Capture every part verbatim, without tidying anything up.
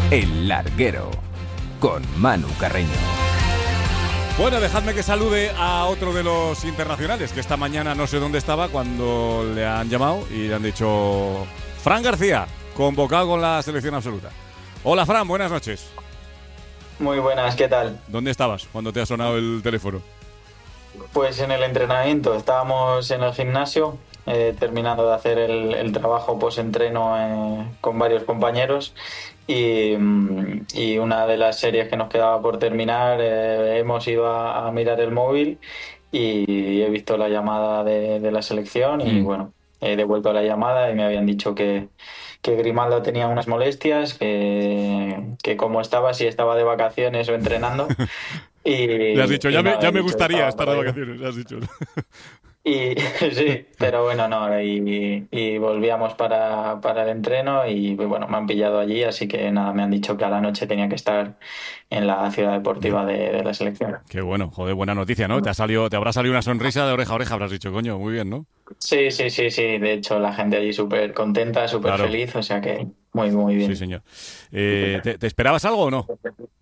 El Larguero, con Manu Carreño. Bueno, dejadme que salude a otro de los internacionales, que esta mañana no sé dónde estaba cuando le han llamado y le han dicho: Fran García, convocado con la selección absoluta. Hola, Fran, buenas noches. Muy buenas, ¿qué tal? ¿Dónde estabas cuando te ha sonado el teléfono? Pues en el entrenamiento, estábamos en el gimnasio, eh, terminando de hacer el, el trabajo post-entreno eh, con varios compañeros y, y una de las series que nos quedaba por terminar, eh, hemos ido a, a mirar el móvil y he visto la llamada de, de la selección y Mm. bueno, he devuelto la llamada y me habían dicho que, que Grimaldo tenía unas molestias, que, que como estaba, si estaba de vacaciones o entrenando. Y, Le has dicho, ya, y me, nada, ya he me dicho, gustaría estaba estar por de ahí. vacaciones, le has dicho. Y sí, pero bueno, no, y, y volvíamos para, para el entreno y bueno, me han pillado allí, así que nada, me han dicho que a la noche tenía que estar en la ciudad deportiva de, de la selección. Qué bueno, joder, buena noticia, ¿no? Te ha salido, te habrá salido una sonrisa de oreja a oreja, habrás dicho, coño, muy bien, ¿no? Sí, sí, sí, sí, de hecho la gente allí súper contenta, súper Claro. feliz, o sea que muy, muy bien. Sí, señor. Eh, ¿te, ¿Te esperabas algo o no?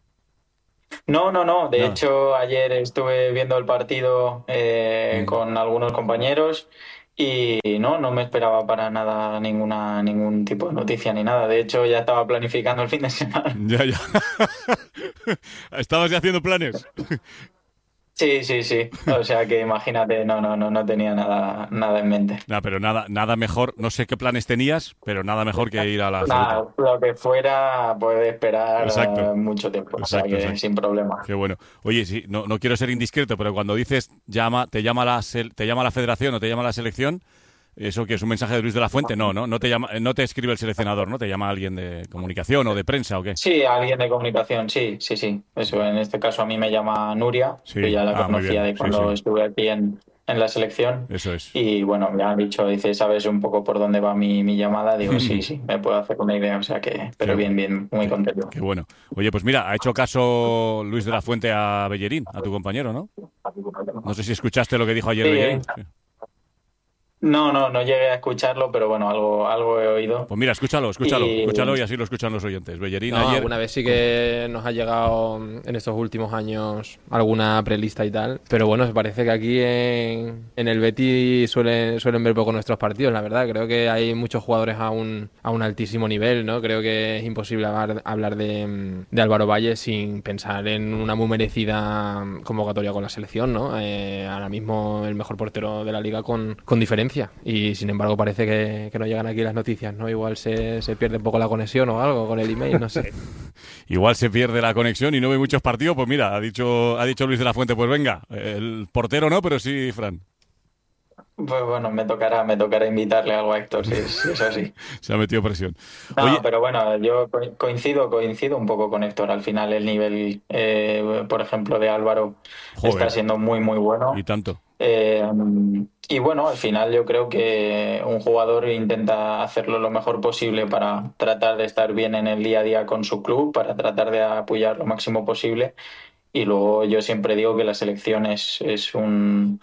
No, no, no. De Nada. hecho, ayer estuve viendo el partido eh, Mm. con algunos compañeros y no, no me esperaba para nada ninguna ningún tipo de noticia ni nada. De hecho, ya estaba planificando el fin de semana. Ya, ya. ¿Estabas ya haciendo planes? Sí, sí, sí. O sea que imagínate, no, no, no, no tenía nada, nada en mente. Nah, pero nada, nada mejor, no sé qué planes tenías, pero nada mejor que ir a la Nada, absoluta. lo que fuera puede esperar Exacto. eh, mucho tiempo, o sea Exacto, que exacto. sin problema. Qué bueno. Oye, sí, no, no quiero ser indiscreto, pero cuando dices llama, te llama la sel- te llama la federación o te llama la selección, ¿eso que es un mensaje de Luis de la Fuente? No, no, no te llama, no te escribe el seleccionador, ¿no? Te llama alguien de comunicación o de prensa o qué. Sí, alguien de comunicación, sí, sí, sí. Eso, en este caso a mí me llama Nuria, Sí. que ya la Ah, muy conocía bien. de Sí, cuando sí. estuve aquí en, en la selección. Eso es. Y bueno, me han dicho, dice, ¿sabes un poco por dónde va mi, mi llamada? Digo, sí, sí, me puedo hacer una idea, o sea que, pero Qué bien, bueno. bien, muy Qué, contento. qué bueno. Oye, pues mira, ha hecho caso Luis de la Fuente a Bellerín, a tu compañero, ¿no? No sé si escuchaste lo que dijo ayer Sí, Bellerín. ¿eh? Sí. No, no, no llegué a escucharlo, pero bueno, algo, algo he oído. Pues mira, escúchalo, escúchalo, Y escúchalo y así lo escuchan los oyentes. Bellerín No, ayer. alguna vez sí que nos ha llegado en estos últimos años alguna prelista y tal, pero bueno, parece que aquí en, en el Betis suelen, suelen ver poco nuestros partidos, la verdad. Creo que hay muchos jugadores a un, a un altísimo nivel, ¿no? Creo que es imposible hablar, hablar de, de Álvaro Valle sin pensar en una muy merecida convocatoria con la selección, ¿no? Eh, ahora mismo el mejor portero de la liga con, con diferencia, y sin embargo parece que, que no llegan aquí las noticias, ¿no? Igual se, se pierde un poco la conexión o algo con el email, no sé. Igual se pierde la conexión y no ve muchos partidos. Pues mira, ha dicho, ha dicho Luis de la Fuente, pues venga, el portero no, pero sí, Fran. Pues bueno, me tocará, me tocará invitarle algo a Héctor, sí, sí, eso sí. Se ha metido presión. No, Oye, pero bueno, yo co- coincido, coincido un poco con Héctor. Al final el nivel, eh, por ejemplo, de Álvaro joder, está siendo muy, muy bueno. y tanto. Eh, y bueno, al final yo creo que un jugador intenta hacerlo lo mejor posible para tratar de estar bien en el día a día con su club, para tratar de apoyar lo máximo posible. Y luego yo siempre digo que la selección es, es un,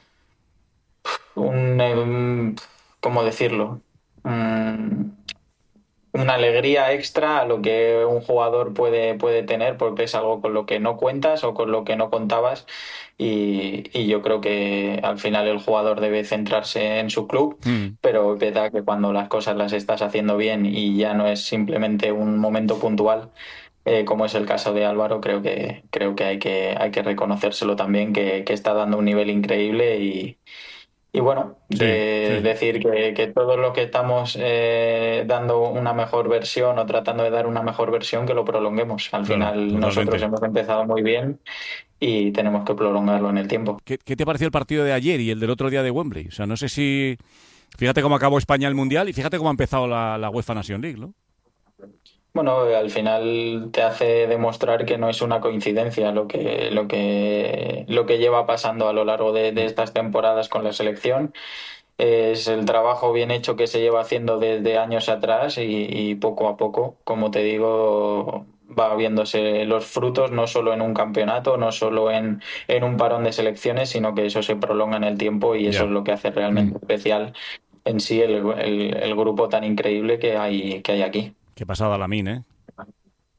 un, em, ¿cómo decirlo? Mm, una alegría extra a lo que un jugador puede, puede tener, porque es algo con lo que no cuentas o con lo que no contabas. Y, y yo creo que al final el jugador debe centrarse en su club, Mm. pero es verdad que cuando las cosas las estás haciendo bien y ya no es simplemente un momento puntual, eh, como es el caso de Álvaro, creo que, creo que hay que, hay que reconocérselo también, que, que está dando un nivel increíble y y bueno, Sí, de sí. decir que, que todos los que estamos eh, dando una mejor versión o tratando de dar una mejor versión, que lo prolonguemos. Al Claro, final totalmente. nosotros hemos empezado muy bien y tenemos que prolongarlo en el tiempo. ¿Qué, ¿Qué te pareció el partido de ayer y el del otro día de Wembley? O sea, no sé si... Fíjate cómo acabó España el Mundial y fíjate cómo ha empezado la, la UEFA Nation League, ¿no? Bueno, al final te hace demostrar que no es una coincidencia lo que, lo que, lo que lleva pasando a lo largo de, de estas temporadas con la selección. Es el trabajo bien hecho que se lleva haciendo desde años atrás y, y poco a poco, como te digo, va viéndose los frutos no solo en un campeonato, no solo en, en un parón de selecciones, sino que eso se prolonga en el tiempo y eso Ya. es lo que hace realmente Mm. especial en sí el, el, el grupo tan increíble que hay, que hay aquí. Qué pasada Lamine, ¿eh?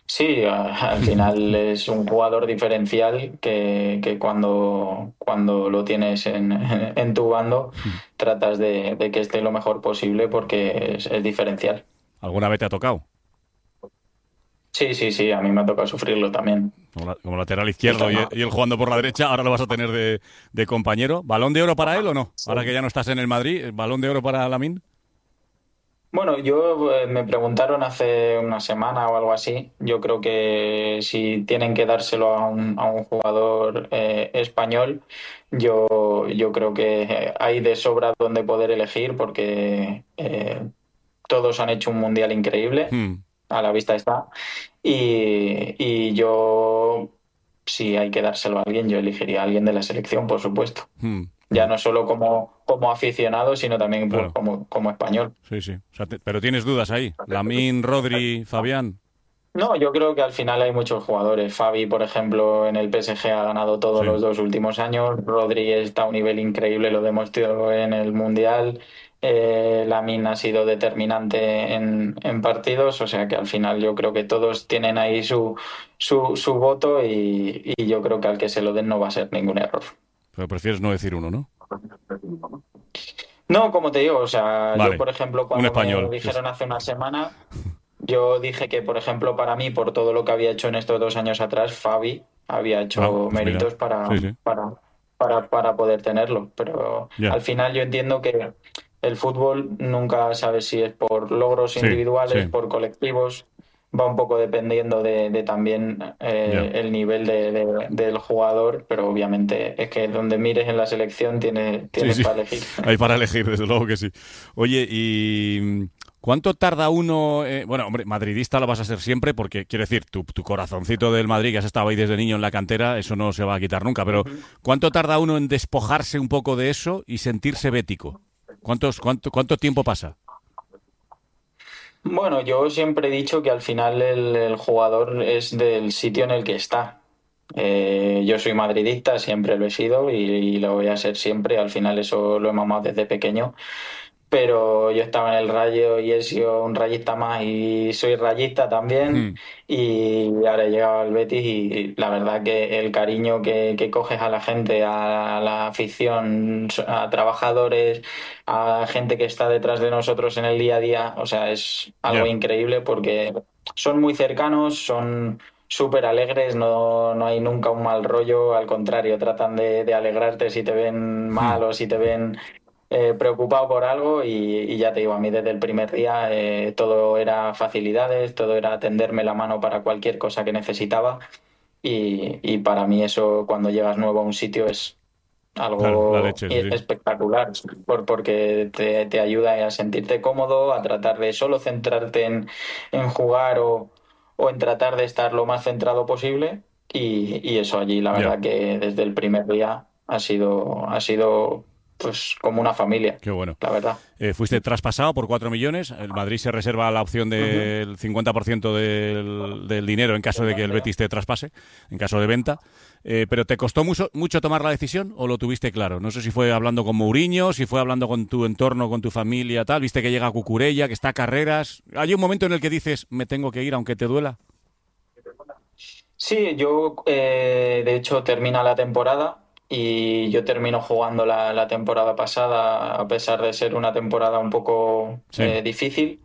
Sí, a- al final es un jugador diferencial que, que cuando, cuando lo tienes en, en tu bando tratas de, de que esté lo mejor posible porque es, es diferencial. ¿Alguna vez te ha tocado? Sí, sí, sí, a mí me ha tocado sufrirlo también. Como, la- como lateral Y izquierdo y, toma. y él jugando por la derecha, ahora lo vas a tener de, de compañero. ¿Balón de oro para él o no? Sí. Ahora que ya no estás en el Madrid, ¿balón de oro para Lamine? Bueno, yo eh, me preguntaron hace una semana o algo así. Yo creo que si tienen que dárselo a un, a un jugador eh, español, yo, yo creo que hay de sobra donde poder elegir porque eh, todos han hecho un mundial increíble, Hmm, a la vista está. Y, y yo, si hay que dárselo a alguien, yo elegiría a alguien de la selección, por supuesto. hmm, Ya no solo como, como aficionado, sino también pues, claro, como, como español. sí, sí. O sea, te- pero tienes dudas ahí. Lamine, Rodri, Fabián. No, yo creo que al final hay muchos jugadores. Fabi, por ejemplo, en el P S G ha ganado todos Sí, los dos últimos años. Rodri está a un nivel increíble, lo demostró en el Mundial. Eh, Lamine ha sido determinante en, en partidos, o sea que al final yo creo que todos tienen ahí su, su, su voto y, y yo creo que al que se lo den no va a ser ningún error. pero prefieres no decir uno, ¿no? No, como te digo, o sea, yo Vale, por ejemplo un cuando me español. Sí, sí. dijeron hace una semana. Yo dije que, por ejemplo, para mí, por todo lo que había hecho en estos dos años atrás, Fabi había Ah, hecho pues mira. méritos para, Sí, sí. para, para, para poder tenerlo. Pero Ya. al final yo entiendo que el fútbol nunca sabes si es por logros Sí, individuales, sí. por colectivos, va un poco dependiendo de, de también Ya. eh, el nivel de, de- del jugador, pero obviamente es que donde mires en la selección tienes, Sí, tienes sí. para elegir. Hay para elegir, desde luego que sí. Oye, ¿y mm, cuánto tarda uno? eh, bueno, hombre, madridista lo vas a ser siempre porque, quiero decir, tu, tu corazoncito del Madrid, que has estado ahí desde niño en la cantera, eso no se va a quitar nunca. Pero, ¿cuánto tarda uno en despojarse un poco de eso y sentirse bético? ¿Cuántos, cuánto, cuánto tiempo pasa? Bueno, yo siempre he dicho que al final el, el jugador es del sitio en el que está. Eh, yo soy madridista, siempre lo he sido y, y lo voy a ser siempre. Al final eso lo he mamado desde pequeño, pero yo estaba en el Rayo y he sido un rayista más y soy rayista también Hmm, y ahora he llegado al Betis y la verdad que el cariño que, que coges a la gente, a la afición, a trabajadores, a gente que está detrás de nosotros en el día a día, o sea, es algo ya. increíble porque son muy cercanos, son súper alegres, no, no hay nunca un mal rollo, al contrario, tratan de, de alegrarte si te ven Hmm, mal o si te ven eh, preocupado por algo y, y ya te digo, a mí desde el primer día eh, todo era facilidades, todo era tenderme la mano para cualquier cosa que necesitaba y, y para mí eso cuando llegas nuevo a un sitio es claro, la algo leche, sí, sí. espectacular por, porque te, te ayuda a sentirte cómodo, a tratar de solo centrarte en, en jugar o, o en tratar de estar lo más centrado posible y, y eso allí la Ya. verdad que desde el primer día ha sido, ha sido pues como una familia, Qué bueno. la verdad. Eh, fuiste traspasado por cuatro millones. El Madrid se reserva la opción Ujú. del cincuenta por ciento del, del dinero en caso de que el Betis te traspase, en caso de venta. Eh, pero ¿te costó mucho, mucho tomar la decisión o lo tuviste claro? No sé si fue hablando con Mourinho, si fue hablando con tu entorno, con tu familia, tal. Viste que llega Cucurella, que está a carreras. ¿Hay un momento en el que dices, me tengo que ir aunque te duela? Sí, yo eh, de hecho termina la temporada y yo termino jugando la, la temporada pasada a pesar de ser una temporada un poco Sí, eh, difícil,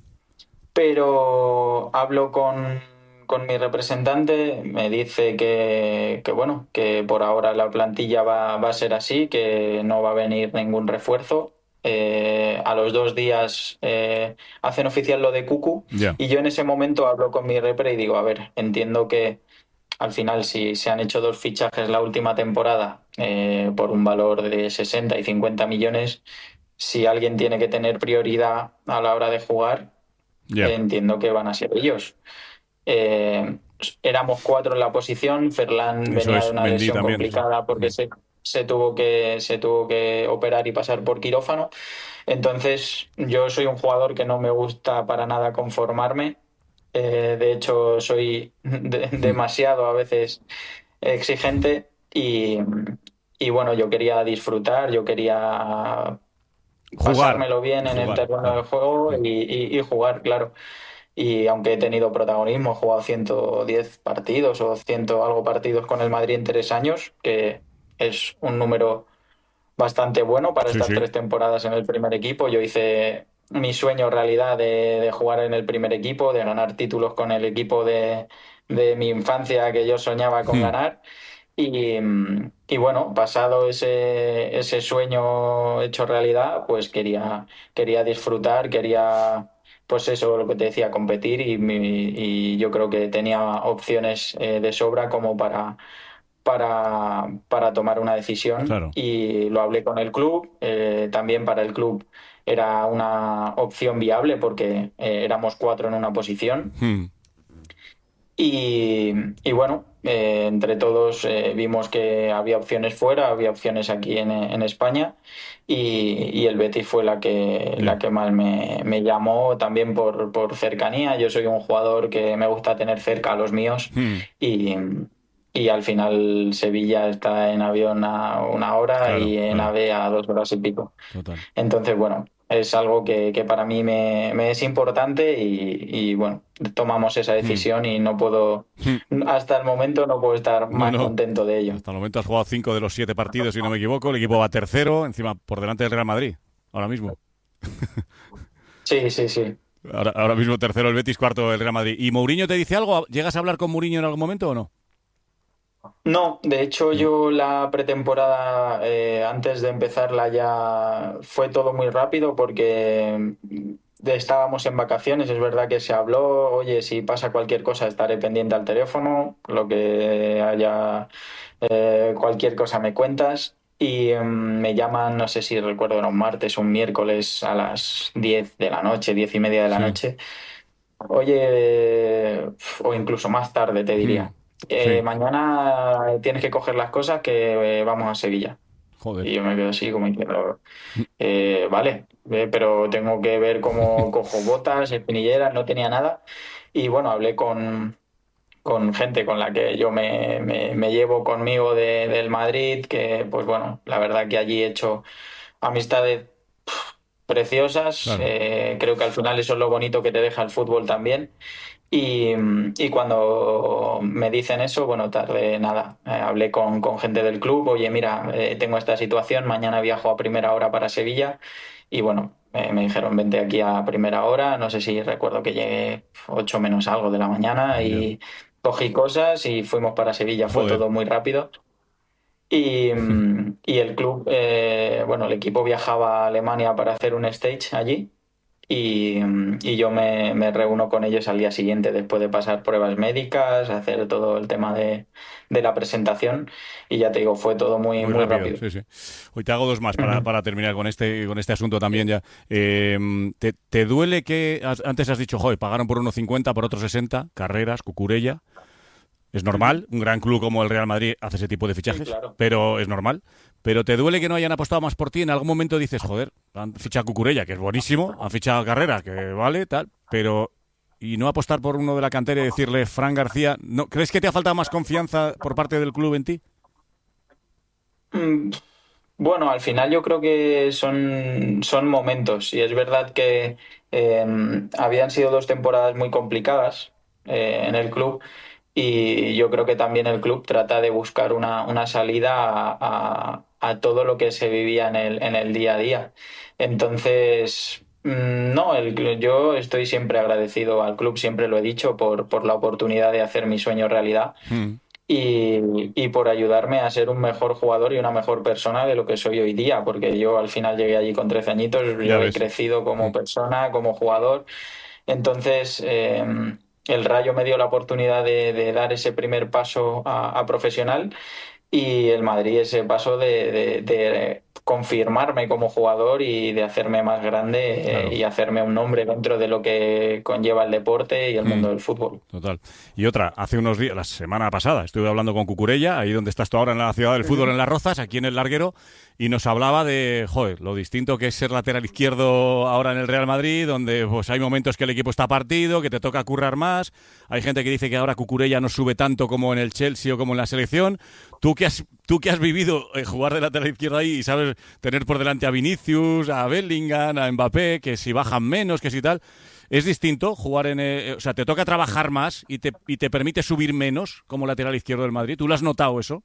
pero hablo con, con mi representante, me dice que, que bueno, que por ahora la plantilla va, va a ser así, que no va a venir ningún refuerzo. Eh, a los dos días eh, hacen oficial lo de Cucu ya. y yo en ese momento hablo con mi repre y digo, a ver, entiendo que al final, si se han hecho dos fichajes la última temporada eh, por un valor de sesenta y cincuenta millones, si alguien tiene que tener prioridad a la hora de jugar, Ya. eh, entiendo que van a ser ellos. Eh, éramos cuatro en la posición, Ferland Eso venía de es, una Mendy lesión también, sí. complicada porque Mm. se, se tuvo que, se tuvo que operar y pasar por quirófano. Entonces, yo soy un jugador que no me gusta para nada conformarme. Eh, de hecho, soy de- Mm. demasiado a veces exigente y, y bueno, yo quería disfrutar, yo quería Jugar. pasármelo bien Y en el jugar, terreno claro. del juego Mm. y, y- y jugar, claro. y aunque he tenido protagonismo, he jugado ciento diez partidos o ciento algo partidos con el Madrid en tres años, que es un número bastante bueno para Sí, estas sí. tres temporadas en el primer equipo. Yo hice mi sueño realidad de, de jugar en el primer equipo, de ganar títulos con el equipo de, de mi infancia que yo soñaba con Hmm. ganar. Y, y bueno, pasado ese, ese sueño hecho realidad, pues quería, quería disfrutar, quería, pues eso, lo que te decía, competir y, mi- y yo creo que tenía opciones eh, de sobra como para, para, para tomar una decisión Claro. y lo hablé con el club. Eh, también para el club era una opción viable porque eh, éramos cuatro en una posición. Hmm. Y, y bueno, eh, entre todos eh, vimos que había opciones fuera, había opciones aquí en, en España y, y el Betis fue la que, Ya. la que más me, me llamó también por, por cercanía. Yo soy un jugador que me gusta tener cerca a los míos Hmm. y, y al final Sevilla está en avión a una hora Claro, y en claro. AVE a dos horas y pico. Total. Entonces, bueno, es algo que, que para mí me, me es importante y, y, bueno, tomamos esa Hmm. decisión y no puedo, Hmm. hasta el momento no puedo estar No, más no. contento de ello. Hasta el momento has jugado cinco de los siete partidos, si no me equivoco. El equipo va tercero, encima por delante del Real Madrid, ahora mismo. Sí, sí, sí. Ahora, ahora mismo tercero el Betis, cuarto el Real Madrid. ¿Y Mourinho te dice algo? ¿Llegas a hablar con Mourinho en algún momento o no? No, de hecho No. yo la pretemporada, eh, antes de empezarla ya fue todo muy rápido porque mm, estábamos en vacaciones, es verdad que se habló, oye, si pasa cualquier cosa estaré pendiente al teléfono, lo que haya, eh, cualquier cosa me cuentas. Y mm, me llaman, no sé si recuerdo, era un martes, un miércoles a las diez de la noche, diez y media de la Sí. noche. Oye, o incluso más tarde te Hmm. diría. Eh, Sí. mañana tienes que coger las cosas que eh, vamos a Sevilla. Joder. Y yo me quedo así como diciendo, eh, vale, eh, pero tengo que ver cómo cojo botas, espinilleras, no tenía nada. Y bueno, hablé con, con gente con la que yo me, me- me llevo conmigo de- del Madrid, que pues bueno, la verdad que allí he hecho amistades preciosas. Claro. Eh, creo que al final eso es lo bonito que te deja el fútbol también. Y, y cuando me dicen eso, bueno, tardé nada. Eh, hablé con, con gente del club, oye, mira, eh, tengo esta situación, mañana viajo a primera hora para Sevilla. Y bueno, eh, me dijeron, vente aquí a primera hora. No sé si recuerdo que llegué ocho menos algo de la mañana Ya. y cogí cosas y fuimos para Sevilla. Fue Joder. todo muy rápido. Y, mm, y el club, eh, bueno, el equipo viajaba a Alemania para hacer un stage allí y, mm, y yo me, me reúno con ellos al día siguiente después de pasar pruebas médicas, hacer todo el tema de, de la presentación y ya te digo, fue todo muy, Muy muy rápido, rápido. sí, sí. Hoy te hago dos más para, Ujú. para terminar con este, con este asunto también ya. Eh, ¿te, te duele que has- antes has dicho, joder, pagaron por uno cincuenta, por otro sesenta, Carreras, Cucurella? Es normal, un gran club como el Real Madrid hace ese tipo de Sí, fichajes, claro. pero es normal. Pero ¿te duele que no hayan apostado más por ti? En algún momento dices, joder, han fichado a Cucurella, que es buenísimo, han fichado a Carrera, que vale, tal, pero... Y no apostar por uno de la cantera y decirle, Fran García, ¿no crees que te ha faltado más confianza por parte del club en ti? Mm, Bueno, al final yo creo que son, son momentos y es verdad que eh, habían sido dos temporadas muy complicadas eh, en el club y yo creo que también el club trata de buscar una, una salida a, a- a todo lo que se vivía en el, en el día a día. Entonces, mm, no, el, cl- yo estoy siempre agradecido al club, siempre lo he dicho, por, por la oportunidad de hacer mi sueño realidad Mm, y, y por ayudarme a ser un mejor jugador y una mejor persona de lo que soy hoy día, porque yo al final llegué allí con trece añitos, ya yo he ves. crecido como Mm, persona, como jugador, entonces eh, el Rayo me dio la oportunidad de, de dar ese primer paso a, a profesional y el Madrid ese paso de, de- de confirmarme como jugador y de hacerme más grande eh, claro. y hacerme un nombre dentro de lo que conlleva el deporte y el Mm. mundo del fútbol. Total. Y otra, hace unos días, la semana pasada, estuve hablando con Cucurella, ahí donde estás tú ahora en la ciudad del fútbol, en Las Rozas, aquí en el Larguero, y nos hablaba de, joder, lo distinto que es ser lateral izquierdo ahora en el Real Madrid, donde pues hay momentos que el equipo está partido, que te toca currar más. Hay gente que dice que ahora Cucurella no sube tanto como en el Chelsea o como en la selección. Tú que has, tú que has vivido eh, jugar de lateral izquierdo ahí y sabes tener por delante a Vinicius, a Bellingham, a Mbappé, que si bajan menos, que si tal. ¿Es distinto jugar en... Eh, o sea, ¿te toca trabajar más y te, y te permite subir menos como lateral izquierdo del Madrid? ¿Tú lo has notado eso?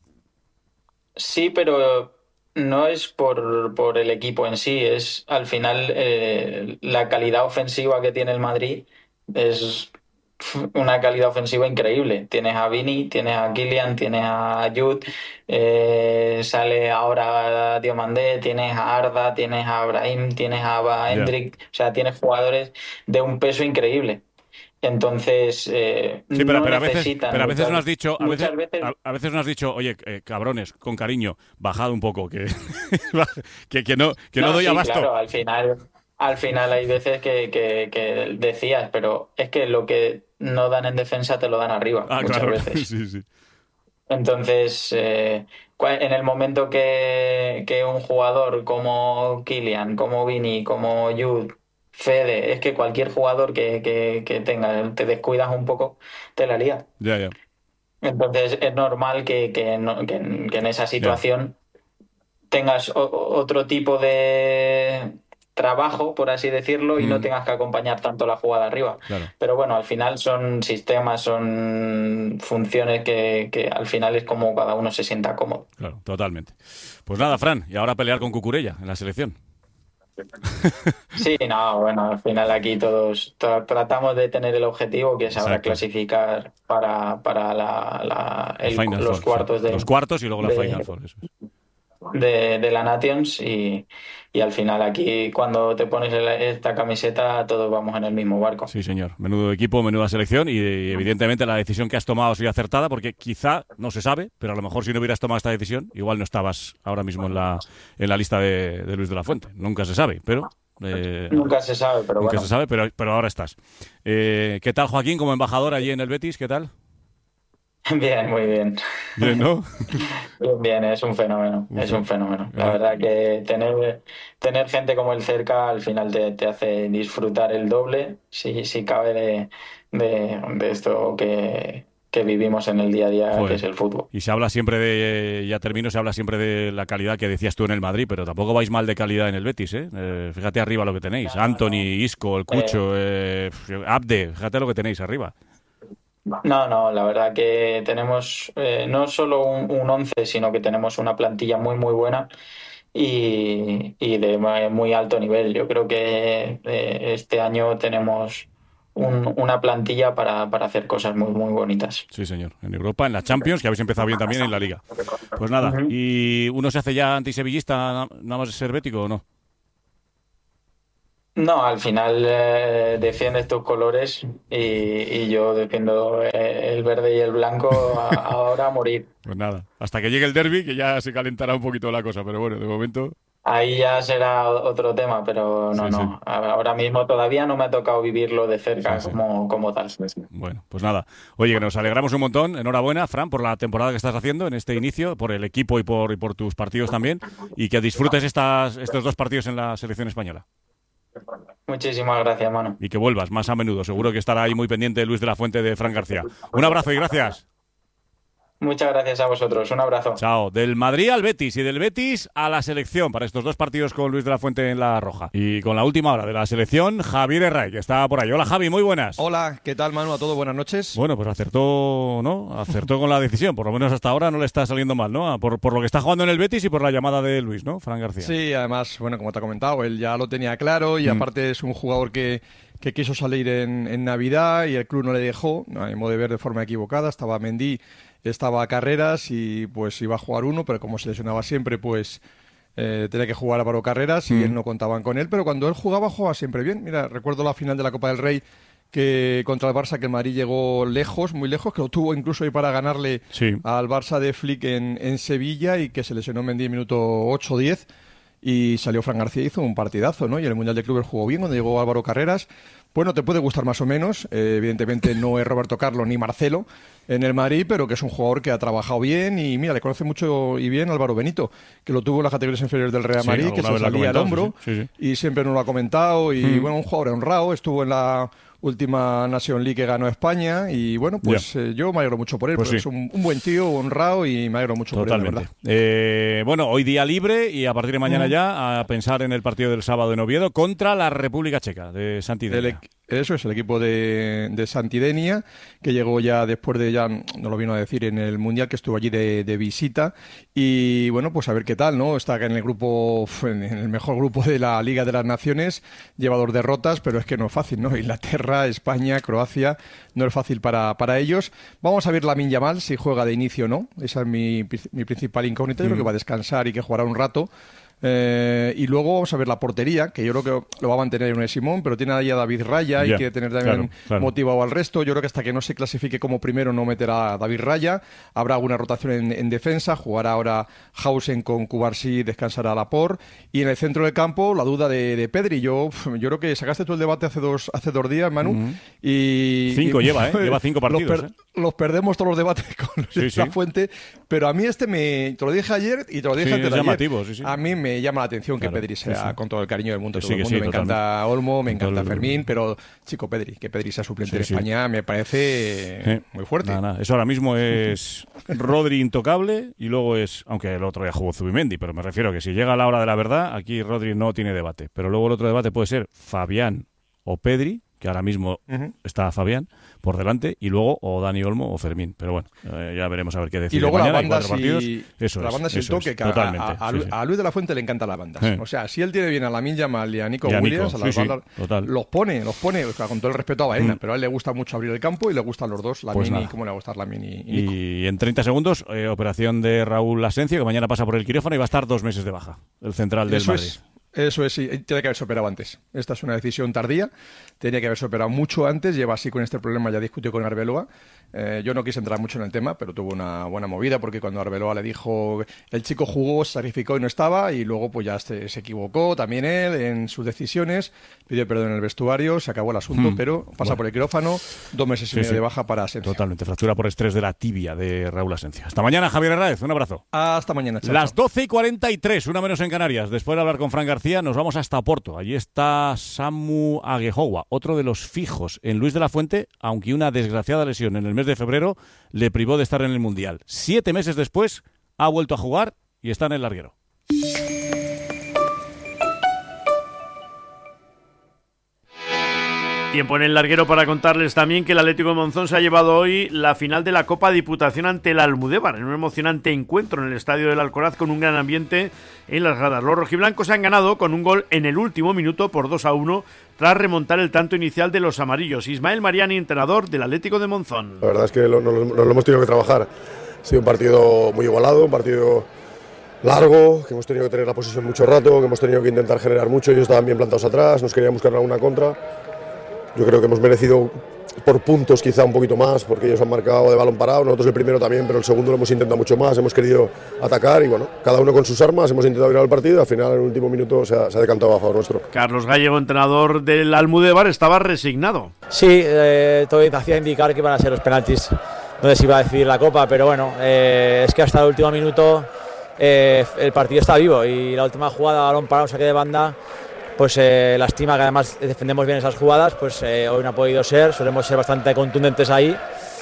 Sí, pero no es por, por el equipo en sí, es al final eh, la calidad ofensiva que tiene el Madrid es una calidad ofensiva increíble. Tienes a Vini, tienes a Kylian, tienes a Jude, eh, sale ahora Diomandé, tienes a Arda, tienes a Brahim, tienes a Endrick, yeah. O sea, tienes jugadores de un peso increíble. Entonces, eh, sí, pero, no pero, a veces, necesitan. pero a veces muchas, nos has dicho, a veces, veces... A, a veces nos has dicho, oye, eh, cabrones, con cariño, bajad un poco, que, que, que no, que no, no doy sí, abasto. Claro, al final, al final hay veces que, que, que decías, pero es que lo que no dan en defensa te lo dan arriba, ah, muchas claro. veces. Sí, sí. Entonces, eh, en el momento que, que un jugador como Kylian, como Vini, como Jude, Fede, es que cualquier jugador que, que, que tenga, te descuidas un poco, te la lía. Ya, ya. Entonces es normal que, que, no, que, que en esa situación yeah. tengas o, otro tipo de trabajo, por así decirlo, y mm. no tengas que acompañar tanto la jugada arriba. Claro. Pero bueno, al final son sistemas, son funciones que, que al final es como cada uno se sienta cómodo. Claro, totalmente. Pues nada, Fran, y ahora pelear con Cucurella en la selección. Sí, no, bueno, al final aquí todos tra- tratamos de tener el objetivo que es ahora Exacto. clasificar para, para la, la, el, Final los Four, cuartos sí. de los cuartos y luego la de, Final Four, eso es. de, de la Nations y, y al final aquí cuando te pones esta camiseta todos vamos en el mismo barco. Sí, señor. Menudo equipo, menuda selección y evidentemente la decisión que has tomado ha sido acertada porque quizá, no se sabe, pero a lo mejor si no hubieras tomado esta decisión igual no estabas ahora mismo en la, en la lista de, de Luis de la Fuente. Nunca se sabe, pero... Eh, nunca se sabe, pero nunca bueno. se sabe, pero, pero ahora estás. Eh, ¿Qué tal, Joaquín, como embajador allí en el Betis? ¿Qué tal? Bien, muy bien. Bien, ¿no? Bien, bien, es un fenómeno, Uf, es un fenómeno. La verdad que tener, tener gente como él cerca al final te, te hace disfrutar el doble, si, si cabe, de, de, de esto que, que vivimos en el día a día, Joder. que es el fútbol. Y se habla siempre de, ya termino, se habla siempre de la calidad que decías tú en el Madrid, pero tampoco vais mal de calidad en el Betis, ¿eh? eh fíjate arriba lo que tenéis, no, Anthony, no. Isco, el Cucho, eh, eh, Abde, fíjate lo que tenéis arriba. No, no, la verdad que tenemos eh, no solo un, un once, sino que tenemos una plantilla muy, muy buena y, y de muy alto nivel. Yo creo que eh, este año tenemos un, una plantilla para, para hacer cosas muy, muy bonitas. Sí, señor. En Europa, en la Champions, que habéis empezado bien también en la Liga. Pues nada, uh-huh. ¿Y uno se hace ya antisevillista nada más ser bético o no? No, al final eh, defiendes tus colores y, y yo defiendo eh, el verde y el blanco a, ahora a morir. Pues nada, hasta que llegue el derbi, que ya se calentará un poquito la cosa, pero bueno, de momento... Ahí ya será otro tema, pero no, sí, no. Sí. Ahora mismo todavía no me ha tocado vivirlo de cerca sí, sí. Como, como tal. Bueno, pues nada. Oye, que nos alegramos un montón. Enhorabuena, Fran, por la temporada que estás haciendo en este inicio, por el equipo y por, y por tus partidos también, y que disfrutes estas, estos dos partidos en la selección española. Muchísimas gracias, mano. Y que vuelvas más a menudo. Seguro que estará ahí muy pendiente Luis de la Fuente de Fran García. Un abrazo y gracias. Muchas gracias a vosotros. Un abrazo. Chao. Del Madrid al Betis y del Betis a la selección para estos dos partidos con Luis de la Fuente en la Roja. Y con la última hora de la selección, Javier Herray, que está por ahí. Hola, Javi, muy buenas. Hola, ¿qué tal, Manu? A todos, buenas noches. Bueno, pues acertó, ¿no? Acertó con la decisión. Por lo menos hasta ahora no le está saliendo mal, ¿no? Por, por lo que está jugando en el Betis y por la llamada de Luis, ¿no? Fran García. Sí, además, bueno, como te ha comentado, él ya lo tenía claro y mm. aparte es un jugador que... que quiso salir en, en Navidad y el club no le dejó, a mi modo de ver, de forma equivocada. Estaba Mendy, estaba Carreras y pues iba a jugar uno, pero como se lesionaba siempre, pues eh, tenía que jugar Álvaro Carreras y mm. él no contaban con él. Pero cuando él jugaba, jugaba siempre bien. Mira, recuerdo la final de la Copa del Rey que contra el Barça, que el Madrid llegó lejos, muy lejos, que lo tuvo incluso ahí para ganarle sí. al Barça de Flick en, en Sevilla y que se lesionó Mendy en minuto ocho o diez. Y salió Fran García y hizo un partidazo, ¿no? Y en el Mundial de Clubes jugó bien cuando llegó Álvaro Carreras. Bueno, te puede gustar más o menos. Eh, evidentemente no es Roberto Carlos ni Marcelo en el Madrid, pero que es un jugador que ha trabajado bien y, mira, le conoce mucho y bien Álvaro Benito, que lo tuvo en las categorías inferiores del Real Madrid, sí, que se salía al hombro sí, sí, sí. y siempre nos lo ha comentado. Y, mm. bueno, un jugador honrado. Estuvo en la última Nation League que ganó España y bueno, pues eh, yo me alegro mucho por él, pues porque sí. es un, un buen tío, honrado y me alegro mucho Totalmente. por él, la verdad. Eh, bueno, hoy día libre y a partir de mañana Mm. ya a pensar en el partido del sábado en Oviedo contra la República Checa de Santidenia. Eso es el equipo de, de Santidenia, que llegó ya después de, ya no lo vino a decir, en el Mundial, que estuvo allí de, de visita. Y bueno, pues a ver qué tal, ¿no? Está en el grupo, en el mejor grupo de la Liga de las Naciones, lleva dos derrotas, pero es que no es fácil, ¿no? Inglaterra, España, Croacia, no es fácil para, para ellos. Vamos a ver Lamine Yamal, si juega de inicio o no. Esa es mi, mi principal incógnita. Yo creo que va a descansar y que jugará un rato. Eh, y luego vamos a ver la portería, que yo creo que lo va a mantener Unai Simón, pero tiene ahí a David Raya y yeah, quiere tener también claro, claro. motivado al resto. Yo creo que hasta que no se clasifique como primero no meterá a David Raya. Habrá alguna rotación en, en defensa, jugará ahora Hausen con Cubarsí, descansará Laporte. Y en el centro del campo la duda de, de Pedri. Yo, yo creo que sacaste tú el debate hace dos, hace dos días, Manu. Mm-hmm. y Cinco y, lleva, ¿eh? Lleva cinco partidos. Los, per, ¿eh? los perdemos todos los debates con sí, la sí. fuente, pero a mí este me, te lo dije ayer y te lo dije sí, antes de es ayer. llamativo, sí, sí. A mí me llama la atención que Claro, Pedri sea, sí, sí. con todo el cariño del mundo, Que todo sí, el que mundo, sí, me totalmente. encanta Olmo, me encanta Todo el- Fermín, pero chico Pedri, que Pedri sea suplente Sí, de sí. España me parece Sí. muy fuerte. Nada, nada. Eso ahora mismo es Rodri intocable y luego es, aunque el otro ya jugó Zubimendi, pero me refiero a que si llega la hora de la verdad, aquí Rodri no tiene debate. Pero luego el otro debate puede ser Fabián o Pedri, que ahora mismo Ujú. está Fabián por delante, y luego o Dani Olmo o Fermín. Pero bueno, eh, ya veremos a ver qué decide Y luego la mañana. Hay banda cuatro sí, partidos. Eso la es, banda sin eso es, toque, que a, totalmente, a- a sí, Lu- sí. a Luis de la Fuente le encantan las bandas. Sí. O sea, si él tiene bien a Lamine Yamal y a Nico Y a Nico, Williams, a las sí, sí, bandas, total. los pone, los pone, o sea, con todo el respeto a Baena, Mm. pero a él le gusta mucho abrir el campo y le gustan los dos, Lamine Pues y nada. cómo le va a gustar Lamine y, y Nico. Y en treinta segundos, eh, operación de Raúl Asencio, que mañana pasa por el quirófano y va a estar dos meses de baja, el central del Eso Madrid. es. Eso es, sí, tiene que haberse operado antes. Esta es una decisión tardía, tenía que haberse operado mucho antes, lleva así con este problema, ya discutió con Arbeloa. Eh, yo no quise entrar mucho en el tema, pero tuvo una buena movida, porque cuando Arbeloa le dijo, el chico jugó, se sacrificó y no estaba, y luego pues ya se, se equivocó también él en sus decisiones, pidió perdón en el vestuario, se acabó el asunto, Hmm. pero pasa Bueno. por el quirófano, dos meses y Sí, medio sí. de baja para Asensio. Totalmente, fractura por estrés de la tibia de Raúl Asencio. Hasta mañana, Javier Herráez, un abrazo. Hasta mañana, chao, Las chao. doce y cuarenta y tres, una menos en Canarias. Después de hablar con Fran García, nos vamos hasta Oporto. Allí está Samu Aguejowa, otro de los fijos en Luis de la Fuente, aunque una desgraciada lesión en el mes de febrero le privó de estar en el Mundial. Siete meses después, ha vuelto a jugar y está en el larguero. Tiempo en el larguero para contarles también que el Atlético de Monzón se ha llevado hoy la final de la Copa Diputación ante el Almudévar, en un emocionante encuentro en el Estadio del Alcoraz con un gran ambiente en las gradas. Los rojiblancos han ganado con un gol en el último minuto por dos a uno tras remontar el tanto inicial de los amarillos. Ismael Mariani, entrenador del Atlético de Monzón. La verdad es que nos lo, lo hemos tenido que trabajar. Ha sido un partido muy igualado, un partido largo, que hemos tenido que tener la posesión mucho rato, que hemos tenido que intentar generar mucho. Ellos estaban bien plantados atrás, nos querían buscar alguna contra. Yo creo que hemos merecido por puntos quizá un poquito más, porque ellos han marcado de balón parado, nosotros el primero también, pero el segundo lo hemos intentado mucho más, hemos querido atacar y bueno, cada uno con sus armas, hemos intentado virar el partido y al final en el último minuto se ha, se ha decantado a favor nuestro. Carlos Gallego, entrenador del Almudévar, estaba resignado. Sí, eh, todo hacía indicar que iban a ser los penaltis donde se iba a decidir la Copa, pero bueno, eh, es que hasta el último minuto eh, el partido está vivo y la última jugada, balón parado, saque de banda, pues eh, lastima que además defendemos bien esas jugadas, pues eh, hoy no ha podido ser, solemos ser bastante contundentes ahí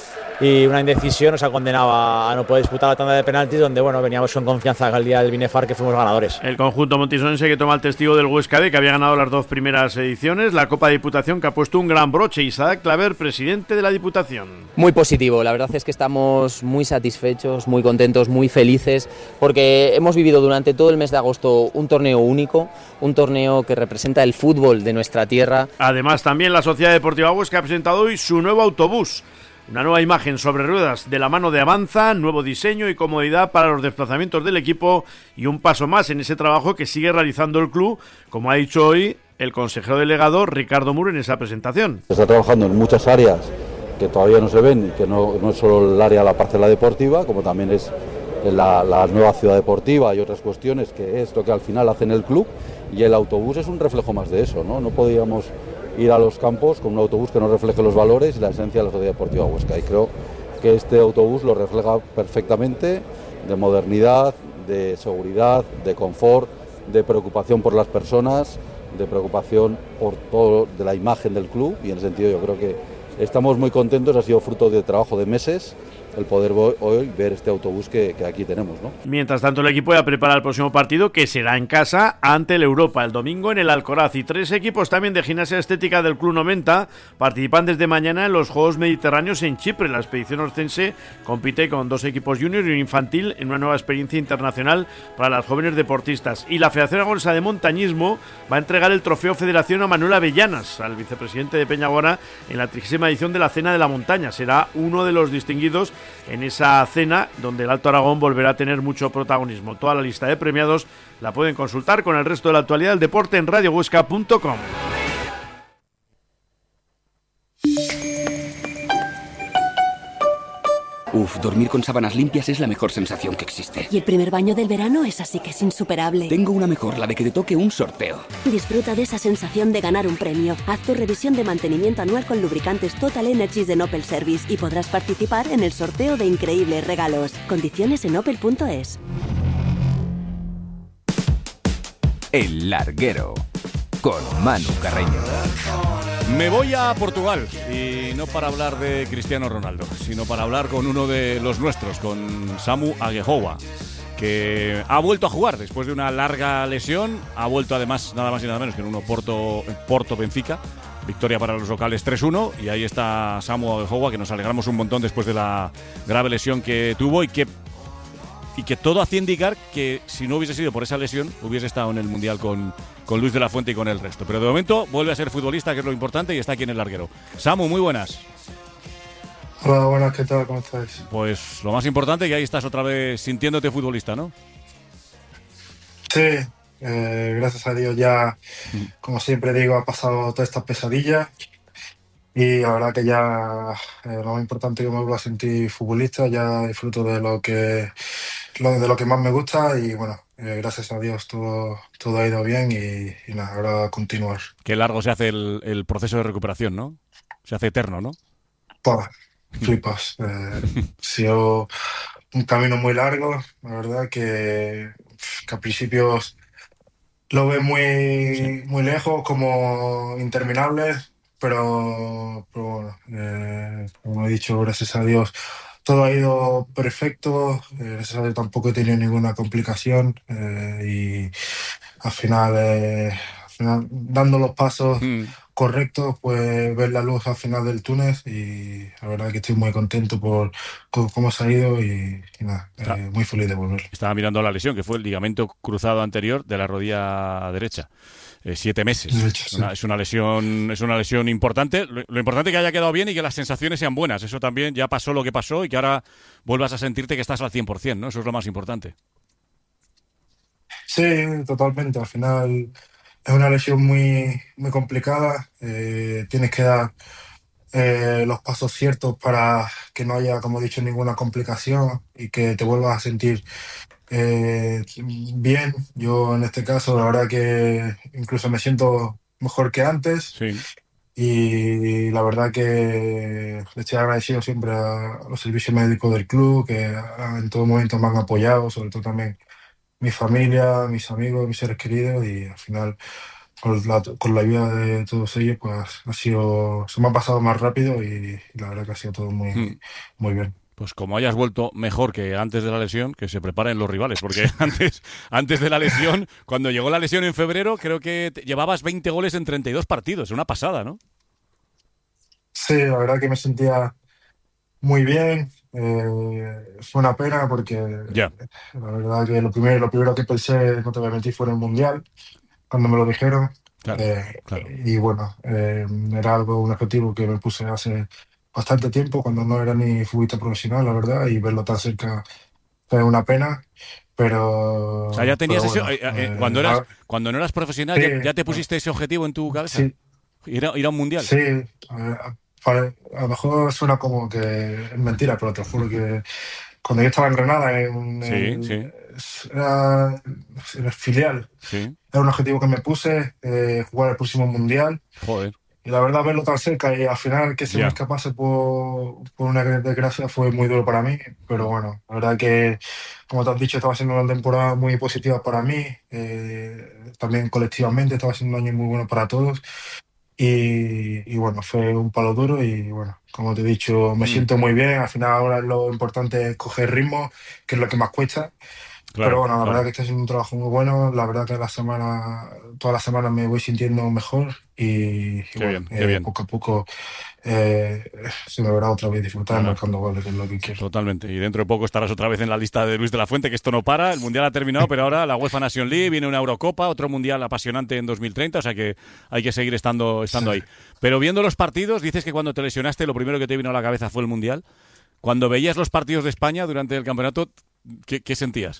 y una indecisión nos ha condenado a, a no poder disputar la tanda de penaltis donde bueno veníamos con confianza al día del Binefar que fuimos ganadores. El conjunto montisonense que toma el testigo del Huesca B, que había ganado las dos primeras ediciones, la Copa de Diputación que ha puesto un gran broche. Isaac Claver, presidente de la Diputación. Muy positivo, la verdad es que estamos muy satisfechos, muy contentos, muy felices, porque hemos vivido durante todo el mes de agosto un torneo único, un torneo que representa el fútbol de nuestra tierra. Además, también la Sociedad Deportiva Huesca ha presentado hoy su nuevo autobús. Una nueva imagen sobre ruedas de la mano de Avanza, nuevo diseño y comodidad para los desplazamientos del equipo y un paso más en ese trabajo que sigue realizando el club, como ha dicho hoy el consejero delegado Ricardo Muro en esa presentación. Se está trabajando en muchas áreas que todavía no se ven, que no, no es solo el área de la parcela deportiva, como también es la, la nueva ciudad deportiva y otras cuestiones, que es lo que al final hace en el club, y el autobús es un reflejo más de eso, ¿no? No podíamos ir a los campos con un autobús que no refleje los valores y la esencia de la Sociedad Deportiva Huesca, y creo que este autobús lo refleja perfectamente, de modernidad, de seguridad, de confort, de preocupación por las personas de preocupación por todo de la imagen del club, y en ese sentido yo creo que estamos muy contentos, ha sido fruto de trabajo de meses el poder hoy ver este autobús que, que aquí tenemos, ¿no? Mientras tanto, el equipo ya prepara el próximo partido, que será en casa ante el Europa el domingo en el Alcoraz, y tres equipos también de gimnasia estética del Club noventa participan desde mañana en los Juegos Mediterráneos en Chipre. La expedición oscense compite con dos equipos junior y un infantil en una nueva experiencia internacional para las jóvenes deportistas, y la Federación Aragonesa de Montañismo va a entregar el trofeo Federación a Manuel Avellanas, al vicepresidente de Peñagora, en la trigésima edición de la Cena de la Montaña. Será uno de los distinguidos en esa cena, donde el Alto Aragón volverá a tener mucho protagonismo. Toda la lista de premiados la pueden consultar con el resto de la actualidad del deporte en radio huesca punto com. Uf, dormir con sábanas limpias es la mejor sensación que existe. Y el primer baño del verano es así que es insuperable. Tengo una mejor, la de que te toque un sorteo. Disfruta de esa sensación de ganar un premio. Haz tu revisión de mantenimiento anual con lubricantes Total Energies de Opel Service y podrás participar en el sorteo de increíbles regalos. Condiciones en opel punto es. El Larguero, con Manu Carreño. Me voy a Portugal, y no para hablar de Cristiano Ronaldo, sino para hablar con uno de los nuestros, con Samu Aguejoa, que ha vuelto a jugar después de una larga lesión. Ha vuelto además nada más y nada menos que en uno Porto, Porto Benfica. Victoria para los locales tres uno, y ahí está Samu Aguejoa, que nos alegramos un montón después de la grave lesión que tuvo, y que y que todo hacía indicar que si no hubiese sido por esa lesión hubiese estado en el Mundial con, con Luis de la Fuente y con el resto. Pero de momento vuelve a ser futbolista, que es lo importante, y está aquí en el Larguero. Samu, muy buenas. Hola, buenas, ¿qué tal? ¿Cómo estáis? Pues lo más importante, que ahí estás otra vez sintiéndote futbolista, ¿no? Sí, eh, gracias a Dios ya, como siempre digo, ha pasado todas estas pesadillas. Y la verdad que ya eh, lo más importante es que me vuelvo a sentir futbolista, ya disfruto de lo que lo, de lo que más me gusta, y bueno, eh, gracias a Dios todo, todo ha ido bien, y, y nada, ahora a continuar. Qué largo se hace el, el proceso de recuperación, ¿no? Se hace eterno, ¿no? Pues, flipas. Eh, ha sido un camino muy largo, la verdad que, que a principios lo ves muy, sí. muy lejos, como interminable. Pero, pero bueno, eh, como he dicho, gracias a Dios todo ha ido perfecto, eh, gracias a Dios tampoco he tenido ninguna complicación, eh, y al final, eh, al final, dando los pasos mm. correctos, pues ver la luz al final del túnel, y la verdad que estoy muy contento por cómo se ha ido, y, y nada, eh, muy feliz de volver. Estaba mirando la lesión, que fue el ligamento cruzado anterior de la rodilla derecha. Eh, siete meses. Hecho, sí. una, es una lesión, es una lesión importante. Lo, lo importante es que haya quedado bien y que las sensaciones sean buenas. Eso también, ya pasó lo que pasó, y que ahora vuelvas a sentirte que estás al cien por ciento, ¿no? Eso es lo más importante. Sí, totalmente. Al final es una lesión muy, muy complicada. Eh, tienes que dar eh, los pasos ciertos para que no haya, como he dicho, ninguna complicación, y que te vuelvas a sentir Eh, bien. Yo en este caso la verdad que incluso me siento mejor que antes, sí. Y la verdad que le estoy agradecido siempre a los servicios médicos del club, que en todo momento me han apoyado, sobre todo también mi familia, mis amigos, mis seres queridos, y al final con la, con la ayuda de todos ellos pues ha sido, se me ha pasado más rápido, y, y la verdad que ha sido todo muy, mm. muy bien. Pues como hayas vuelto mejor que antes de la lesión, que se preparen los rivales, porque antes, antes de la lesión, cuando llegó la lesión en febrero, creo que te llevabas veinte goles en treinta y dos partidos, una pasada, ¿no? Sí, la verdad que me sentía muy bien, eh, fue una pena porque yeah. la verdad que lo primero, lo primero que pensé, no te voy a mentir, fue en el Mundial, cuando me lo dijeron, claro, eh, claro. y bueno, eh, era algo, un objetivo que me puse hace bastante tiempo, cuando no era ni futbolista profesional, la verdad, y verlo tan cerca fue una pena, pero... O sea, ya tenías bueno, ese... Eh, eh, eh, cuando, eras, ah, cuando no eras profesional, sí, ya, ¿ya te pusiste ese objetivo en tu cabeza? Sí. ¿Ir a, ir a un mundial? Sí, a, a, a lo mejor suena como que es mentira, pero te juro que cuando yo estaba en Granada, en, sí, en, sí. Era, en el filial, sí. era un objetivo que me puse, eh, jugar el próximo mundial. Joder. y la verdad verlo tan cerca y al final que se Ya. me escapase por, por una desgracia fue muy duro para mí, pero bueno, la verdad que, como te has dicho, estaba siendo una temporada muy positiva para mí, eh, también colectivamente estaba siendo un año muy bueno para todos. Y, y bueno, fue un palo duro y bueno, como te he dicho, me Mm. siento muy bien. Al final ahora lo importante es coger ritmo, que es lo que más cuesta. Claro, Pero bueno, la claro. verdad que está siendo un trabajo muy bueno. La verdad que la semana, todas las semanas me voy sintiendo mejor y, y Qué bueno, bien, qué eh, bien. poco a poco eh, se me verá otra vez disfrutar Ajá. marcando goles, que es lo que quiero. Totalmente. Y dentro de poco estarás otra vez en la lista de Luis de la Fuente, que esto no para. El Mundial ha terminado, pero ahora la UEFA Nation League, viene una Eurocopa, otro Mundial apasionante en dos mil treinta, o sea que hay que seguir estando, estando ahí. Pero viendo los partidos, dices que cuando te lesionaste lo primero que te vino a la cabeza fue el Mundial. Cuando veías los partidos de España durante el campeonato, ¿qué, qué sentías?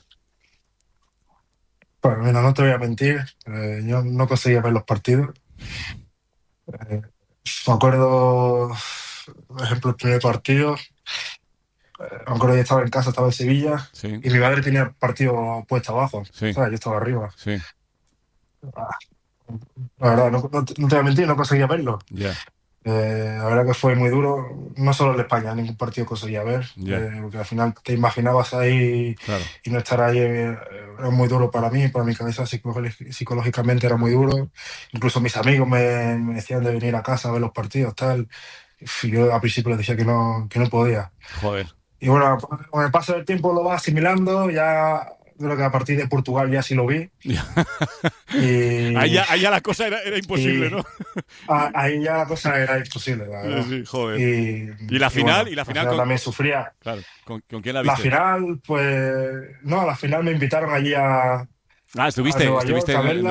Pues mira, no te voy a mentir, eh, yo no conseguía ver los partidos. Eh, me acuerdo, por ejemplo, el primer partido. Eh, me acuerdo que estaba en casa, estaba en Sevilla, Sí. y mi madre tenía el partido puesto abajo. Sí. ¿Sabes? Yo estaba arriba. Sí. Ah, la verdad, no, no te no te voy a mentir, no conseguía verlo. Ya. Eh, la verdad que fue muy duro, no solo en España, ningún partido conseguía ver, Ya. eh, porque al final te imaginabas ahí Claro. y no estar ahí eh, era muy duro para mí, para mi cabeza psicológi- psicológicamente era muy duro. Incluso mis amigos me, me decían de venir a casa a ver los partidos, tal. Y yo al principio les decía que no, que no podía. Joder. Y bueno, con el paso del tiempo lo vas asimilando, ya creo que a partir de Portugal ya sí lo vi. Y, Ahí ya, ahí ya la cosa era, era imposible, y- ¿no? a- ahí ya la cosa era imposible, la verdad. Sí, joder. Y, ¿Y la final? bueno, ¿Y la final al con- también sufría. Claro. ¿Con, con quién la La viste? final, pues. No, a la final me invitaron allí a, Ah, a estuviste, Nueva estuviste York a en, verla.